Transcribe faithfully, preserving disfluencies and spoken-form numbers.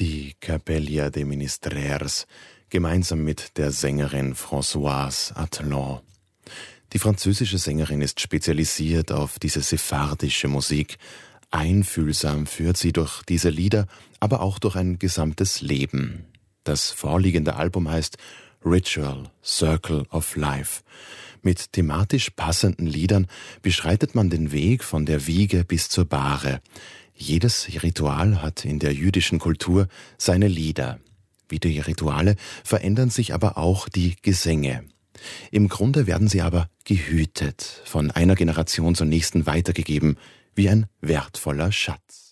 Die Capella de Ministrers, gemeinsam mit der Sängerin Françoise Atlan. Die französische Sängerin ist spezialisiert auf diese sephardische Musik. Einfühlsam führt sie durch diese Lieder, aber auch durch ein gesamtes Leben. Das vorliegende Album heißt Ritual, Circle of Life. Mit thematisch passenden Liedern beschreitet man den Weg von der Wiege bis zur Bahre. Jedes Ritual hat in der jüdischen Kultur seine Lieder. Wie die Rituale verändern sich aber auch die Gesänge. Im Grunde werden sie aber gehütet, von einer Generation zur nächsten weitergegeben, wie ein wertvoller Schatz.